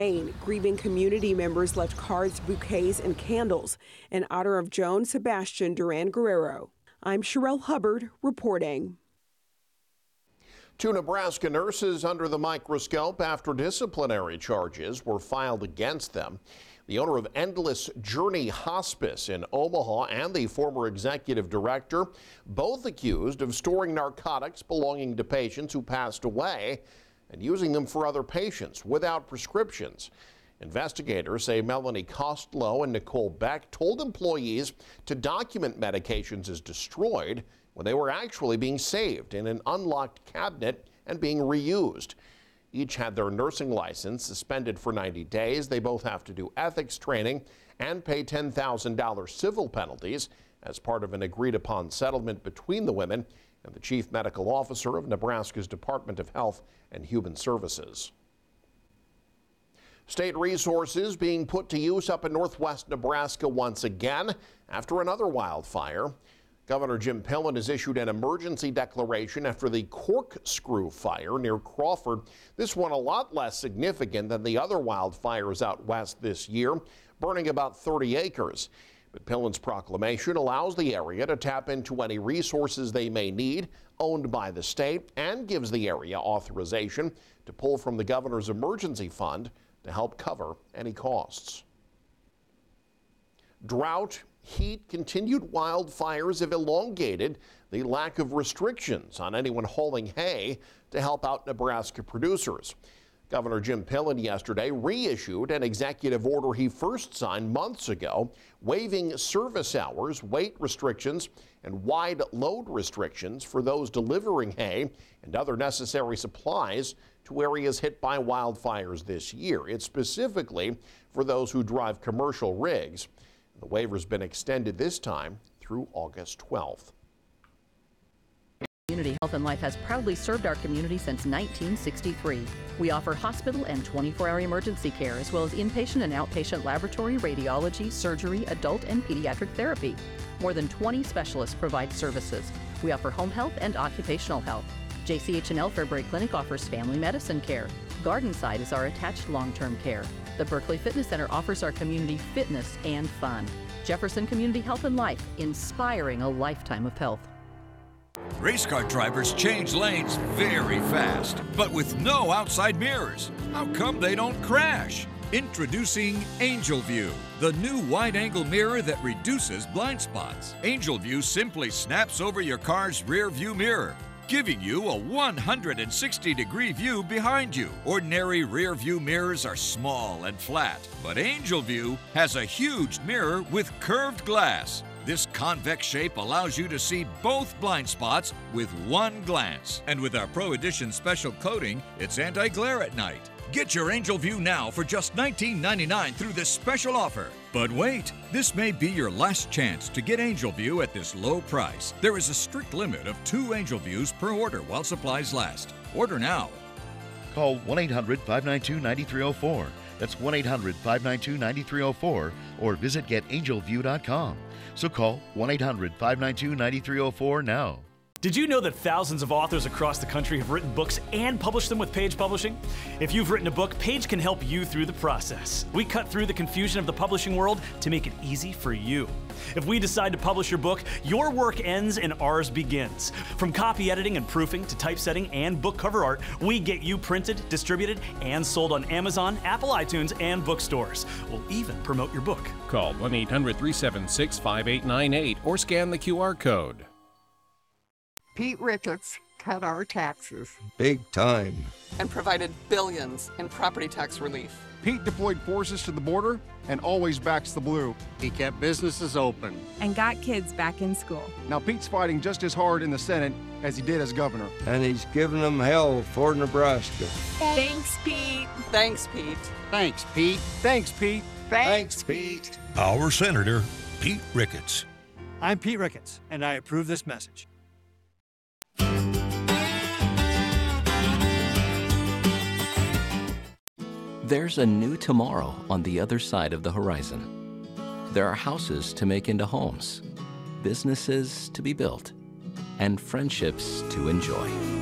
Grieving community members left cards, bouquets, and candles in honor of Joan Sebastian Duran Guerrero. I'm Sherelle Hubbard reporting. 2 Nebraska nurses under the microscope after disciplinary charges were filed against them. The owner of Endless Journey Hospice in Omaha and the former executive director, both accused of storing narcotics belonging to patients who passed away and using them for other patients without prescriptions. Investigators say Melanie Kostlow and Nicole Beck told employees to document medications as destroyed when they were actually being saved in an unlocked cabinet and being reused. Each had their nursing license suspended for 90 days. They both have to do ethics training and pay $10,000 civil penalties as part of an agreed-upon settlement between the women and the chief medical officer of Nebraska's Department of Health and Human Services. State resources being put to use up in northwest Nebraska once again after another wildfire. Governor Jim Pillen has issued an emergency declaration after the Corkscrew fire near Crawford. This one a lot less significant than the other wildfires out west this year, burning about 30 acres. But Pillen's proclamation allows the area to tap into any resources they may need owned by the state and gives the area authorization to pull from the governor's emergency fund to help cover any costs. Drought, heat, continued wildfires have elongated the lack of restrictions on anyone hauling hay to help out Nebraska producers. Governor Jim Pillen yesterday reissued an executive order he first signed months ago, waiving service hours, weight restrictions, and wide load restrictions for those delivering hay and other necessary supplies to areas hit by wildfires this year. It's specifically for those who drive commercial rigs. The waiver's been extended this time through August 12th. Community Health and Life has proudly served our community since 1963. We offer hospital and 24-hour emergency care, as well as inpatient and outpatient laboratory, radiology, surgery, adult and pediatric therapy. More than 20 specialists provide services. We offer home health and occupational health. JCH&L Fairbury Clinic offers family medicine care. Gardenside is our attached long-term care. The Berkeley Fitness Center offers our community fitness and fun. Jefferson Community Health and Life, inspiring a lifetime of health. Race car drivers change lanes very fast, but with no outside mirrors. How come they don't crash? Introducing Angel View, the new wide-angle mirror that reduces blind spots. Angel View simply snaps over your car's rear view mirror, giving you a 160-degree view behind you. Ordinary rear view mirrors are small and flat, but Angel View has a huge mirror with curved glass. This convex shape allows you to see both blind spots with one glance. And with our Pro Edition special coating, it's anti-glare at night. Get your Angel View now for just $19.99 through this special offer. But wait, this may be your last chance to get Angel View at this low price. There is a strict limit of 2 Angel Views per order while supplies last. Order now. Call 1-800-592-9304. That's 1-800-592-9304 or visit getangelview.com. So call 1-800-592-9304 now. Did you know that thousands of authors across the country have written books and published them with Page Publishing? If you've written a book, Page can help you through the process. We cut through the confusion of the publishing world to make it easy for you. If we decide to publish your book, your work ends and ours begins. From copy editing and proofing to typesetting and book cover art, we get you printed, distributed, and sold on Amazon, Apple iTunes, and bookstores. We'll even promote your book. Call 1-800-376-5898 or scan the QR code. Pete Ricketts cut our taxes. Big time. And provided billions in property tax relief. Pete deployed forces to the border and always backs the blue. He kept businesses open. And got kids back in school. Now Pete's fighting just as hard in the Senate as he did as governor. And he's giving them hell for Nebraska. Thanks, Pete. Thanks, Pete. Thanks, Pete. Thanks, Pete. Thanks, Pete. Our Senator, Pete Ricketts. I'm Pete Ricketts, and I approve this message. There's a new tomorrow on the other side of the horizon. There are houses to make into homes, businesses to be built, and friendships to enjoy.